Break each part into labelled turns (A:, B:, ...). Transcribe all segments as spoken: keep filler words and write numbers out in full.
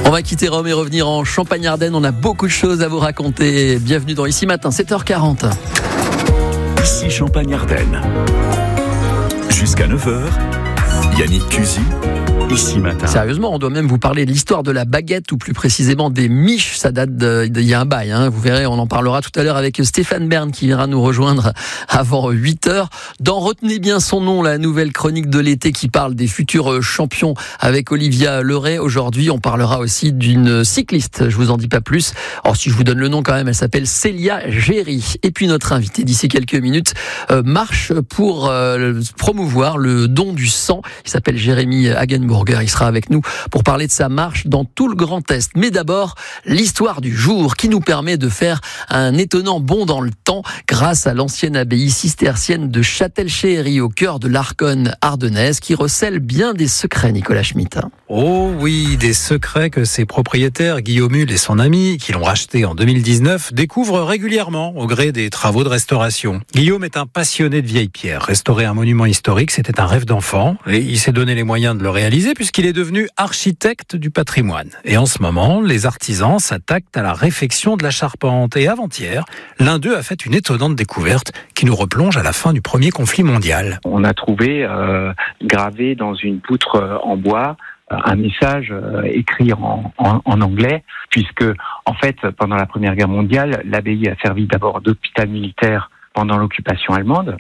A: On va quitter Rome et revenir en Champagne-Ardenne. On a beaucoup de choses à vous raconter. Bienvenue dans Ici Matin, sept heures quarante.
B: Ici Champagne-Ardenne. Jusqu'à neuf heures, Yannick Cusy. Ici Matin.
A: Sérieusement, on doit même vous parler de l'histoire de la baguette, ou plus précisément des miches. Ça date d'il y a un bail, hein. Vous verrez, on en parlera tout à l'heure avec Stéphane Bern qui viendra nous rejoindre avant huit heures. Dans Retenez bien son nom, la nouvelle chronique de l'été qui parle des futurs champions avec Olivia Leray. Aujourd'hui, on parlera aussi d'une cycliste. Je vous en dis pas plus. Alors, si je vous donne le nom quand même, elle s'appelle Célia Géry. Et puis notre invité d'ici quelques minutes euh, marche pour euh, promouvoir le don du sang. Il s'appelle Jérémy Hagenburger. Il sera avec nous pour parler de sa marche dans tout le Grand Est. Mais d'abord, l'histoire du jour qui nous permet de faire un étonnant bond dans le temps grâce à l'ancienne abbaye cistercienne de Châtel-Chéhéry au cœur de l'Argonne ardennaise qui recèle bien des secrets, Nicolas Schmitt.
C: Oh oui, des secrets que ses propriétaires, Guillaume Hull et son ami, qui l'ont racheté en deux mille dix-neuf, découvrent régulièrement au gré des travaux de restauration. Guillaume est un passionné de vieilles pierres. Restaurer un monument historique, c'était un rêve d'enfant et il s'est donné les moyens de le réaliser puisqu'il est devenu architecte du patrimoine. Et en ce moment, les artisans s'attaquent à la réfection de la charpente. Et avant-hier, l'un d'eux a fait une étonnante découverte qui nous replonge à la fin du premier conflit mondial.
D: On a trouvé euh, gravé dans une poutre euh, en bois un message euh, écrit en, en, en anglais, puisque en fait, pendant la Première Guerre mondiale, l'abbaye a servi d'abord d'hôpital militaire pendant l'occupation allemande.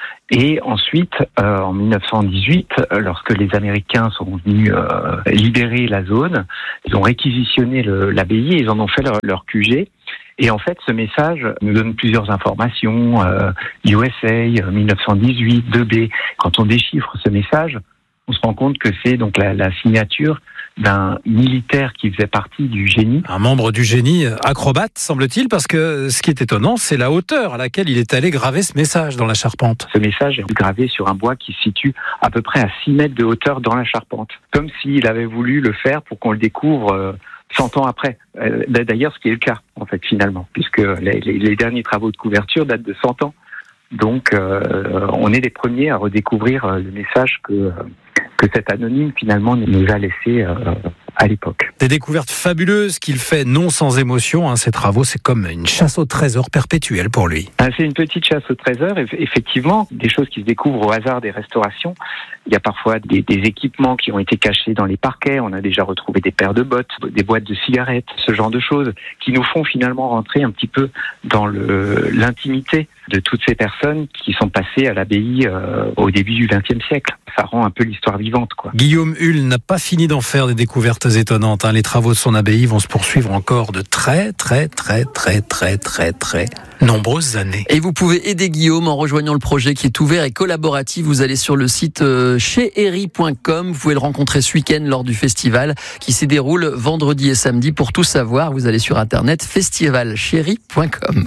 D: Et ensuite, euh, en dix-neuf cent dix-huit, lorsque les Américains sont venus euh, libérer la zone, ils ont réquisitionné le, l'abbaye, ils en ont fait leur, leur Q G. Et en fait, ce message nous donne plusieurs informations. Euh, U S A, dix-neuf cent dix-huit, deux B. Quand on déchiffre ce message, on se rend compte que c'est donc la, la signature d'un militaire qui faisait partie du génie.
C: Un membre du génie, acrobate, semble-t-il, parce que ce qui est étonnant, c'est la hauteur à laquelle il est allé graver ce message dans la charpente.
D: Ce message est gravé sur un bois qui se situe à peu près à six mètres de hauteur dans la charpente. Comme s'il avait voulu le faire pour qu'on le découvre euh, cent ans après. Euh, d'ailleurs, ce qui est le cas, en fait, finalement, puisque les, les, les derniers travaux de couverture datent de cent ans. Donc, euh, on est les premiers à redécouvrir le message que, que cet anonyme, finalement, nous a laissé euh, à l'époque.
C: Des découvertes fabuleuses qu'il fait non sans émotion. Hein, ces travaux, c'est comme une chasse au trésor perpétuelle pour lui.
D: C'est une petite chasse au trésor, effectivement, des choses qui se découvrent au hasard des restaurations. Il y a parfois des, des équipements qui ont été cachés dans les parquets. On a déjà retrouvé des paires de bottes, des boîtes de cigarettes, ce genre de choses qui nous font finalement rentrer un petit peu dans le, l'intimité de toutes ces personnes qui sont passées à l'abbaye euh, au début du vingtième siècle. Ça rend un peu l'histoire vivante, quoi.
C: Guillaume Hull n'a pas fini d'en faire des découvertes étonnantes. Hein. Les travaux de son abbaye vont se poursuivre encore de très, très, très, très, très, très, très nombreuses années.
A: Et vous pouvez aider Guillaume en rejoignant le projet qui est ouvert et collaboratif. Vous allez sur le site euh, chéhéry point com. Vous pouvez le rencontrer ce week-end lors du festival qui se déroule vendredi et samedi. Pour tout savoir, vous allez sur internet festival chéhéry point com.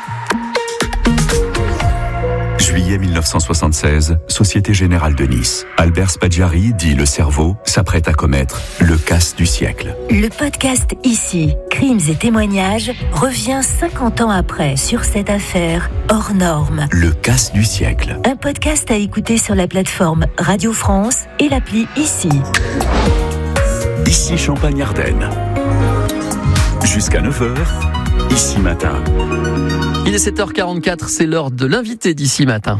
B: Juillet mille neuf cent soixante-seize, Société Générale de Nice. Albert Spaggiari, dit le cerveau, s'apprête à commettre le casse du siècle.
E: Le podcast Ici, Crimes et témoignages, revient cinquante ans après sur cette affaire hors norme.
B: Le casse du siècle.
E: Un podcast à écouter sur la plateforme Radio France et l'appli Ici.
B: Ici Champagne-Ardenne. Jusqu'à neuf heures, Ici Matin.
A: Il est sept heures quarante-quatre, c'est l'heure de l'invité d'Ici Matin.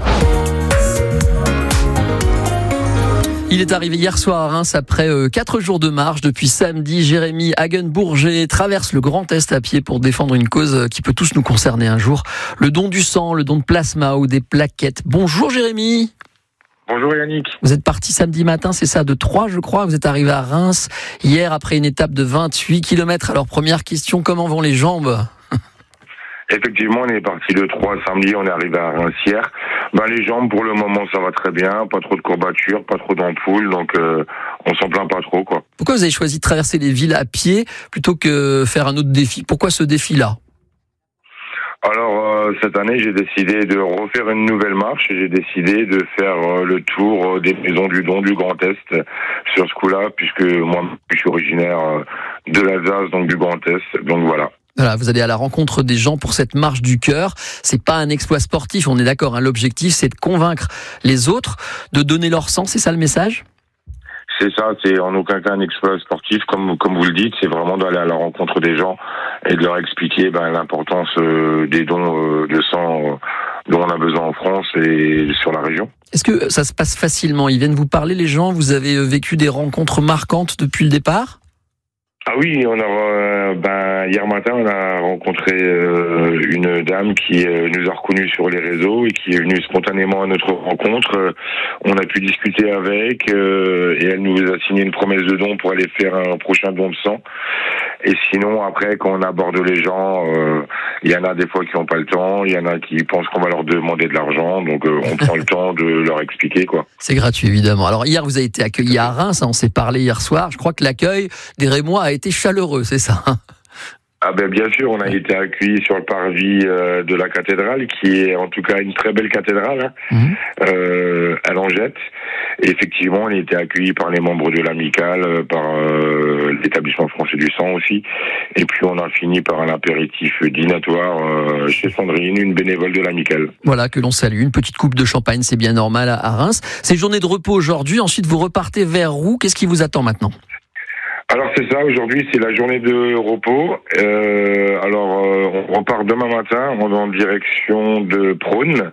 A: Il est arrivé hier soir à Reims après euh, quatre jours de marche. Depuis samedi, Jérémy Hagenburger traverse le Grand Est à pied pour défendre une cause qui peut tous nous concerner un jour. Le don du sang, le don de plasma ou des plaquettes. Bonjour Jérémy.
F: Bonjour Yannick.
A: Vous êtes parti samedi matin, c'est ça, de Troyes je crois. Vous êtes arrivé à Reims hier après une étape de vingt-huit kilomètres. Alors première question, comment vont les jambes ?
F: Effectivement, on est parti de Troyes samedi, on est arrivé à Reims hier. Ben, les jambes, pour le moment, ça va très bien. Pas trop de courbatures, pas trop d'ampoules, donc euh, on s'en plaint pas trop, quoi.
A: Pourquoi vous avez choisi de traverser les villes à pied plutôt que faire un autre défi ? Pourquoi ce défi-là ?
F: Alors, euh, cette année, j'ai décidé de refaire une nouvelle marche et j'ai décidé de faire euh, le tour euh, des maisons du don du Grand Est sur ce coup-là, puisque moi, je suis originaire euh, de l'Alsace, donc du Grand Est, donc voilà.
A: Voilà, vous allez à la rencontre des gens pour cette marche du cœur. C'est pas un exploit sportif, on est d'accord. Hein. L'objectif, c'est de convaincre les autres de donner leur sang. C'est ça le message ?
F: C'est ça, c'est en aucun cas un exploit sportif, comme comme vous le dites, c'est vraiment d'aller à la rencontre des gens et de leur expliquer ben, l'importance euh, des dons euh, de sang euh, dont on a besoin en France et sur la région.
A: Est-ce que ça se passe facilement? Ils viennent vous parler, les gens? Vous avez vécu des rencontres marquantes depuis le départ?
F: Ah oui, on a euh, ben hier matin on a rencontré euh, une dame qui euh, nous a reconnus sur les réseaux et qui est venue spontanément à notre rencontre. Euh, on a pu discuter avec euh, et elle nous a signé une promesse de don pour aller faire un prochain don de sang. Et sinon après quand on aborde les gens, il euh, y en a des fois qui n'ont pas le temps, il y en a qui pensent qu'on va leur demander de l'argent, donc euh, on prend le temps de leur expliquer quoi.
A: C'est gratuit évidemment. Alors hier vous avez été accueillis à Reims, on s'est parlé hier soir. Je crois que l'accueil des Rémois a été chaleureux, c'est ça?
F: Ah ben bien sûr, on a été accueillis sur le parvis euh, de la cathédrale, qui est en tout cas une très belle cathédrale, hein, mmh. euh, à Langette. Et effectivement, on a été accueillis par les membres de l'amicale, euh, par euh, l'établissement français du sang aussi. Et puis on a fini par un apéritif dînatoire euh, chez Sandrine, une bénévole de l'amicale.
A: Voilà, que l'on salue. Une petite coupe de champagne, c'est bien normal à, à Reims. C'est journée de repos aujourd'hui. Ensuite, vous repartez vers Roux. Qu'est-ce qui vous attend maintenant?
F: Alors c'est ça, aujourd'hui c'est la journée de repos. Euh, alors euh, on repart demain matin, on est en direction de Prône,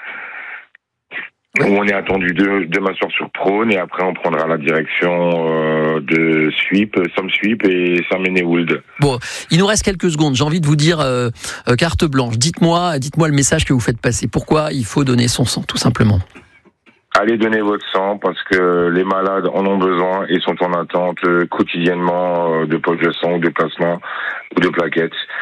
F: où on est attendu de, demain soir sur Prône, et après on prendra la direction euh, de Suippes, Somme-Suippes et Saint-Ménéhould.
A: Bon, il nous reste quelques secondes, j'ai envie de vous dire euh, euh, carte blanche. Dites-moi, dites-moi le message que vous faites passer. Pourquoi il faut donner son sang, tout simplement?
F: Allez donner votre sang parce que les malades en ont besoin et sont en attente quotidiennement de poches de sang ou de plasma ou de plaquettes.